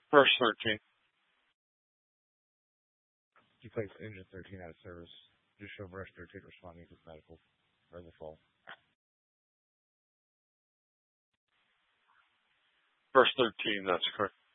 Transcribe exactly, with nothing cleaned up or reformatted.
Verse thirteen. You place engine thirteen out of service. Just show verse thirteen responding to medical or the fall. Verse thirteen, that's correct.